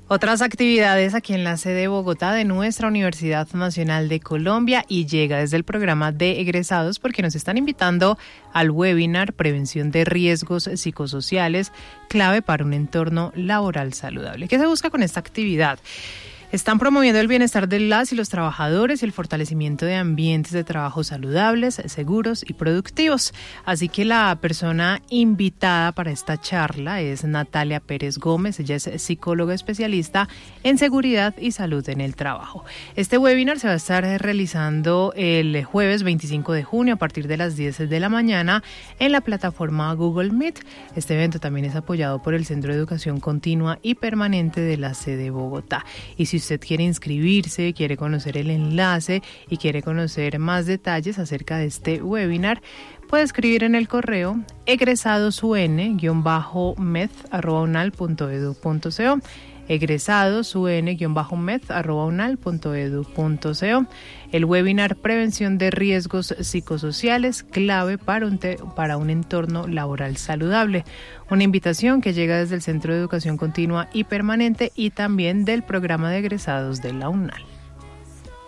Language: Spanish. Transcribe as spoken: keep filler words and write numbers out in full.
Otras actividades aquí en la sede de Bogotá de nuestra Universidad Nacional de Colombia, y llega desde el programa de egresados porque nos están invitando al webinar Prevención de Riesgos Psicosociales, clave para un entorno laboral saludable. ¿Qué se busca con esta actividad? Están promoviendo el bienestar de las y los trabajadores y el fortalecimiento de ambientes de trabajo saludables, seguros y productivos. Así que la persona invitada para esta charla es Natalia Pérez Gómez. Ella es psicóloga especialista en seguridad y salud en el trabajo. Este webinar se va a estar realizando el jueves veinticinco de junio a partir de las diez de la mañana en la plataforma Google Meet. Este evento también es apoyado por el Centro de Educación Continua y Permanente de la sede de Bogotá. Y si usted quiere inscribirse, quiere conocer el enlace y quiere conocer más detalles acerca de este webinar, puede escribir en el correo egresadosun guión bajo med arroba unal punto edu punto co, egresadosun guión bajo med arroba unal punto edu punto co. El webinar Prevención de Riesgos Psicosociales, clave para un, te- para un entorno laboral saludable. Una invitación que llega desde el Centro de Educación Continua y Permanente y también del programa de egresados de la UNAL.